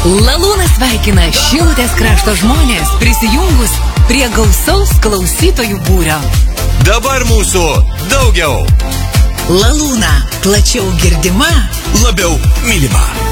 Lalūnas sveikina Šilutės krašto žmonės prisijungus prie gausaus klausytojų būrio. Dabar mūsų daugiau. Lalūna, plačiau girdima, labiau mylima.